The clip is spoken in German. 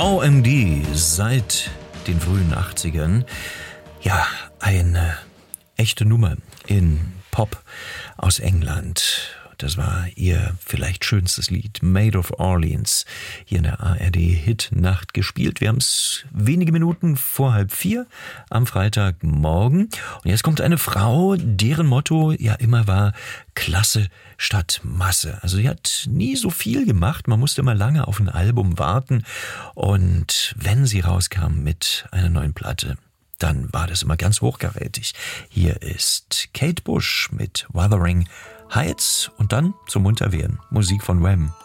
OMD seit den frühen 80ern. Ja, eine echte Nummer in Pop aus England. Das war ihr vielleicht schönstes Lied, Maid of Orleans, hier in der ARD-Hit-Nacht gespielt. Wir haben es wenige Minuten vor 3:30 am Freitagmorgen. Und jetzt kommt eine Frau, deren Motto ja immer war, Klasse statt Masse. Also sie hat nie so viel gemacht, man musste immer lange auf ein Album warten. Und wenn sie rauskam mit einer neuen Platte, dann war das immer ganz hochkarätig. Hier ist Kate Bush mit Wuthering Heights und dann zum Munterwerden. Musik von Wham.